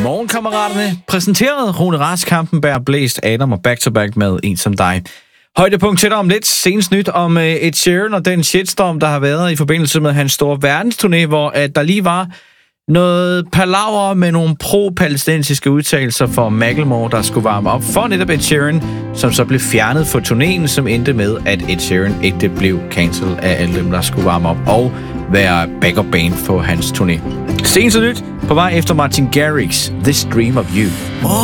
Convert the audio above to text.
Godmorgen, kammeraterne. Præsenteret Rune Rask, Kampenberg, Blæst, Adam og back-to-back med En som dig. Højdepunkt til dig om lidt. Senest nyt om Ed Sheeran og den shitstorm, der har været i forbindelse med hans store verdensturné, hvor der lige var noget palaver med nogle pro-palæstinensiske udtalelser for Macklemore, der skulle varme op for netop Ed Sheeran, som så blev fjernet for turnéen, som endte med, at Ed Sheeran ikke blev cancelled af alle dem, der skulle varme op og være backup band på hans turné. Senest nyt på vej efter Martin Garrix, This Dream of You.